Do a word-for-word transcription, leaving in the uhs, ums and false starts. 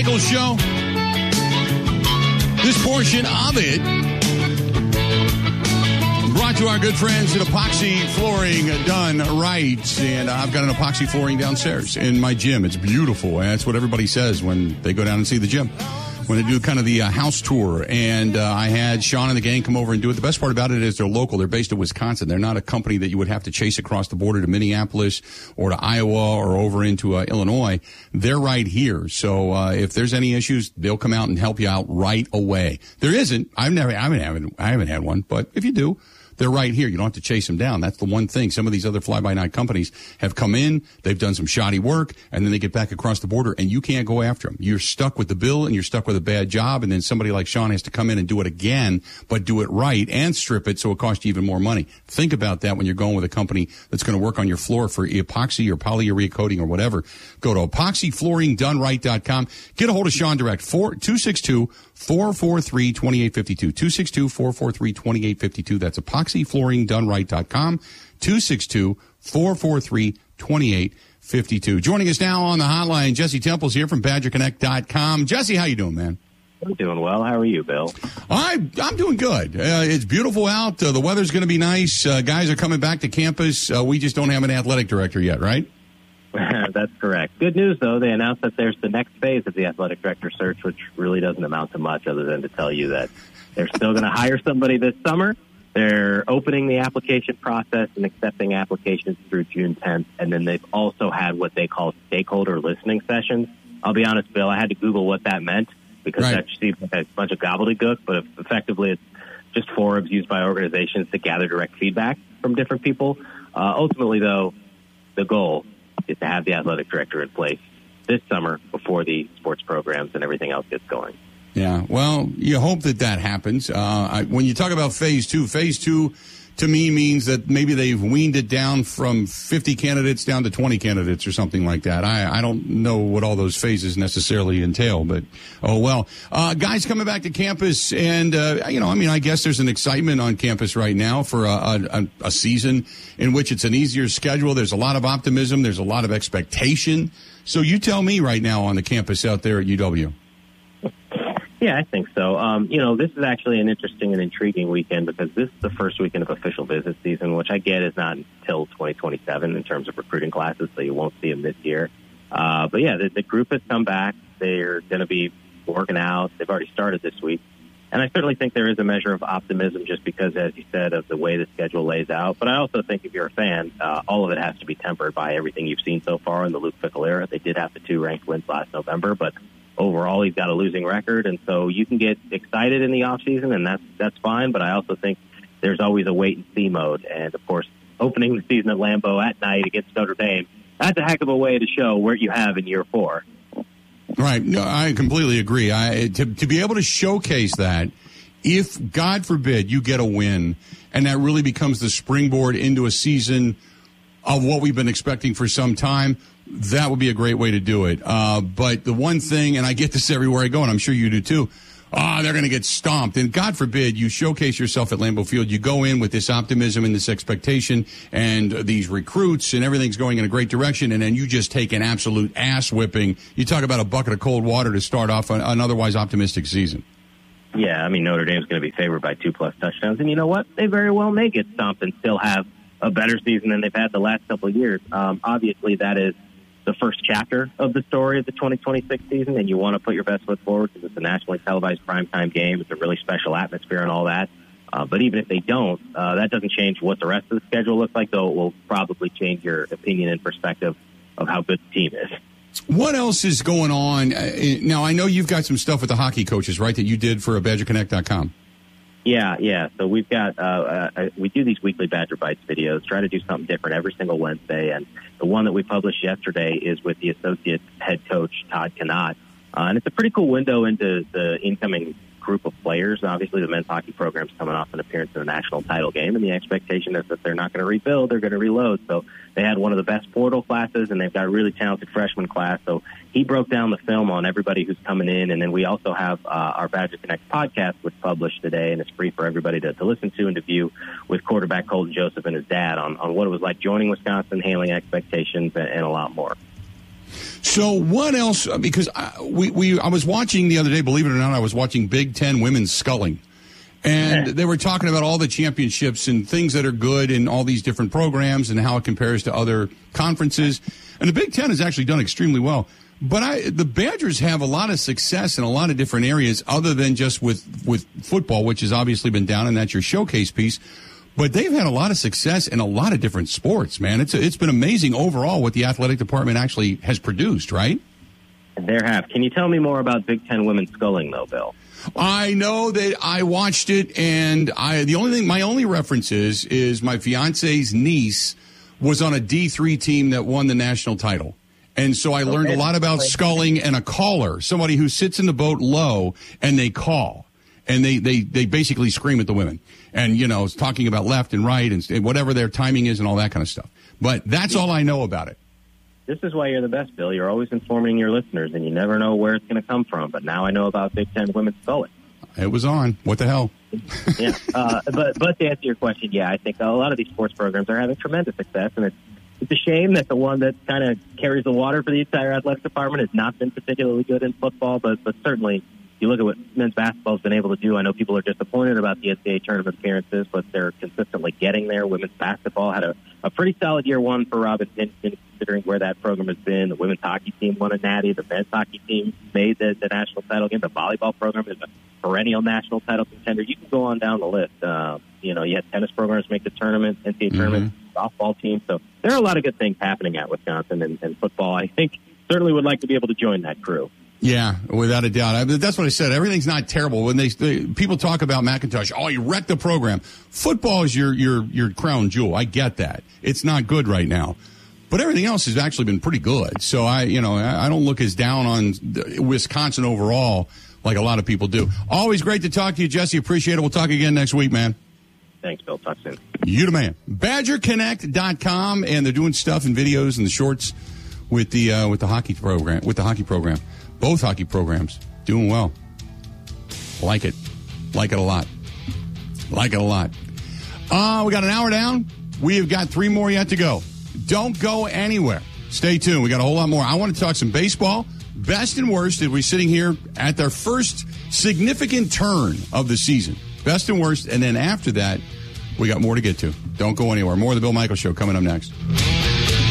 Michaels Show. This portion of it brought to our good friends at Epoxy Flooring Done Right. And I've got an epoxy flooring downstairs in my gym. It's beautiful. And that's what everybody says when they go down and see the gym, when they do kind of the uh, house tour. And uh, I had Sean and the gang come over and do it. The best part about it is they're local. They're based in Wisconsin. They're not a company that you would have to chase across the border to Minneapolis or to Iowa or over into uh, Illinois. They're right here. So uh, if there's any issues, they'll come out and help you out right away. There isn't. I've never, I haven't, I haven't had one. But if you do, they're right here. You don't have to chase them down. That's the one thing. Some of these other fly-by-night companies have come in, they've done some shoddy work, and then they get back across the border, and you can't go after them. You're stuck with the bill, and you're stuck with a bad job, and then somebody like Sean has to come in and do it again, but do it right and strip it so it costs you even more money. Think about that when you're going with a company that's going to work on your floor for epoxy or polyurea coating or whatever. Go to epoxy flooring done right dot com. Get a hold of Sean direct, two six two, four four three, two eight five two, two six two, four four three, two eight five two. That's epoxy flooring done right dot com, two six two, four four three, two eight five two. Joining us now on the hotline, Jesse Temples here from Badger Connect dot com. Jesse, how you doing, man? I'm doing well. How are you, Bill? I, I'm doing good. Uh, it's beautiful out. Uh, the weather's going to be nice. Uh, guys are coming back to campus. Uh, we just don't have an athletic director yet, right? That's correct. Good news, though. They announced that there's the next phase of the athletic director search, which really doesn't amount to much other than to tell you that they're still going to hire somebody this summer. They're opening the application process and accepting applications through June tenth, and then they've also had what they call stakeholder listening sessions. I'll be honest, Bill, I had to Google what that meant because right. that seems like a bunch of gobbledygook, but effectively it's just forums used by organizations to gather direct feedback from different people. Uh, ultimately, though, the goal is to have the athletic director in place this summer before the sports programs and everything else gets going. Yeah, well, you hope that that happens. Uh, I, when you talk about phase two, phase two to me means that maybe they've weaned it down from fifty candidates down to twenty candidates or something like that. I, I don't know what all those phases necessarily entail, but oh well. Uh, guys coming back to campus, and uh, you know, I mean, I guess there's an excitement on campus right now for a, a, a season in which it's an easier schedule. There's a lot of optimism. There's a lot of expectation. So you tell me right now on the campus out there at U W. Yeah, I think so. Um, you know, this is actually an interesting and intriguing weekend because this is the first weekend of official visit season, which I get is not until twenty twenty-seven in terms of recruiting classes, so you won't see them this year. Uh, but, yeah, the, the group has come back. They're going to be working out. They've already started this week. And I certainly think there is a measure of optimism just because, as you said, of the way the schedule lays out. But I also think if you're a fan, uh, all of it has to be tempered by everything you've seen so far in the Luke Fickell era. They did have the two ranked wins last November, but overall, he's got a losing record, and so you can get excited in the offseason, and that's that's fine, but I also think there's always a wait-and-see mode. And, of course, opening the season at Lambeau at night against Notre Dame, that's a heck of a way to show where you have in year four. Right. No, I completely agree. I, to, to be able to showcase that, if, God forbid, you get a win, and that really becomes the springboard into a season of what we've been expecting for some time, that would be a great way to do it. Uh, but the one thing, and I get this everywhere I go, and I'm sure you do too, ah, oh, they're going to get stomped. And God forbid you showcase yourself at Lambeau Field. You go in with this optimism and this expectation and these recruits and everything's going in a great direction, and then you just take an absolute ass whipping. You talk about a bucket of cold water to start off an, an otherwise optimistic season. Yeah, I mean, Notre Dame's going to be favored by two-plus touchdowns. And you know what? They very well may get stomped and still have a better season than they've had the last couple of years. Um, obviously, that is the first chapter of the story of the twenty twenty-six season, and you want to put your best foot forward because it's a nationally televised primetime game. It's a really special atmosphere and all that. Uh, but even if they don't, uh, that doesn't change what the rest of the schedule looks like, though it will probably change your opinion and perspective of how good the team is. What else is going on? Uh, now, I know you've got some stuff with the hockey coaches, right, that you did for Badger Connect dot com. Yeah, yeah. So we've got, uh, uh, we do these weekly Badger Bites videos, try to do something different every single Wednesday. And the one that we published yesterday is with the associate head coach, Todd Connaught. Uh, and it's a pretty cool window into the incoming group of players. Obviously, the men's hockey program's coming off an appearance in a national title game, and the expectation is that they're not going to rebuild, they're going to reload. So they had one of the best portal classes, and they've got a really talented freshman class. So he broke down the film on everybody who's coming in, and then we also have uh, our Badger Connect podcast, which published today, and it's free for everybody to, to listen to and to view with quarterback Colton Joseph and his dad on, on what it was like joining Wisconsin, handling expectations, and, and a lot more. So what else? Because I, we, we, I was watching the other day, believe it or not, I was watching Big Ten women's sculling. And they were talking about all the championships and things that are good in all these different programs and how it compares to other conferences. And the Big Ten has actually done extremely well. But I, the Badgers have a lot of success in a lot of different areas other than just with, with football, which has obviously been down, and that's your showcase piece. But they've had a lot of success in a lot of different sports, man. It's it's been amazing overall what the athletic department actually has produced, right? There have. Can you tell me more about Big Ten women's sculling, though, Bill? I know that I watched it, and I the only thing, my only reference is, is my fiance's niece was on a D three team that won the national title. And so I learned okay. a lot about sculling and a caller, somebody who sits in the boat low and they call. And they, they, they basically scream at the women. And, you know, talking about left and right and, and whatever their timing is and all that kind of stuff. But that's all I know about it. This is why you're the best, Bill. You're always informing your listeners, and you never know where it's going to come from. But now I know about Big Ten women's sculling. It was on. What the hell? yeah. Uh, but, but to answer your question, yeah, I think a lot of these sports programs are having tremendous success, and it's It's a shame that the one that kind of carries the water for the entire athletic department has not been particularly good in football, but but certainly you look at what men's basketball has been able to do. I know people are disappointed about the N C double A tournament appearances, but they're consistently getting there. Women's basketball had a, a pretty solid year one for Robin Hinton, considering where that program has been. The women's hockey team won a natty. The men's hockey team made the, the national title game. The volleyball program is a perennial national title contender. You can go on down the list. Uh, you know, you had tennis programs make the tournament, N C double A mm-hmm. tournament, softball team. So there are a lot of good things happening at Wisconsin, and, and football, I think, certainly would like to be able to join that crew. Yeah, without a doubt. I, that's what I said. Everything's not terrible. When they, they people talk about McIntosh, oh, you wrecked the program. Football is your your your crown jewel. I get that. It's not good right now, but everything else has actually been pretty good. So I, you know, I, I don't look as down on Wisconsin overall like a lot of people do. Always great to talk to you, Jesse. Appreciate it. We'll talk again next week, man. Thanks, Bill. Talk soon. You the man. Badger Connect dot com, and they're doing stuff and videos and the shorts with the uh, with the hockey program. With the hockey program, both hockey programs doing well. Like it, like it a lot, like it a lot. Uh, we got an hour down. We have got three more yet to go. Don't go anywhere. Stay tuned. We got a whole lot more. I want to talk some baseball. Best and worst. As we're sitting here at their first significant turn of the season. Best and worst, and then after that, we got more to get to. Don't go anywhere. More of the Bill Michaels Show coming up next.